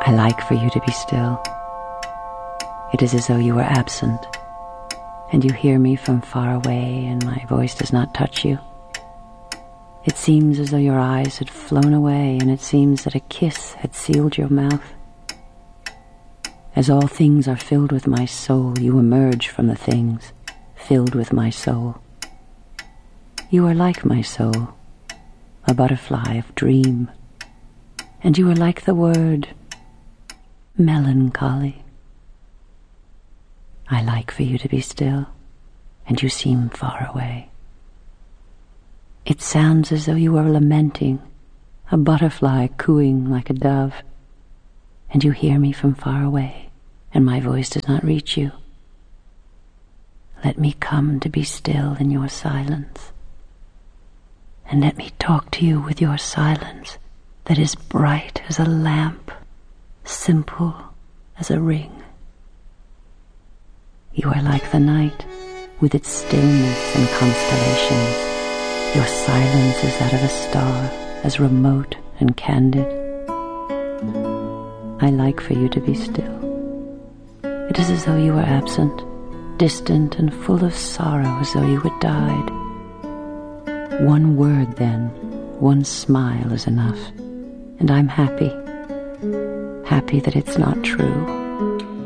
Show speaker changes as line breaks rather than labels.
I like for you to be still. It is as though you were absent, and you hear me from far away, and my voice does not touch you. It seems as though your eyes had flown away, and it seems that a kiss had sealed your mouth. As all things are filled with my soul, you emerge from the things filled with my soul. You are like my soul, a butterfly of dream, and you are like the word melancholy. I like for you to be still, and you seem far away. It sounds as though you are lamenting, a butterfly cooing like a dove, and you hear me from far away, and my voice does not reach you. Let me come to be still in your silence, and let me talk to you with your silence that is bright as a lamp, simple as a ring. You are like the night, with its stillness and constellations. Your silence is that of a star, as remote and candid. I like for you to be still. It is as though you were absent, distant and full of sorrow, as though you had died. One word then, one smile is enough, and I'm happy. Happy that it's not true.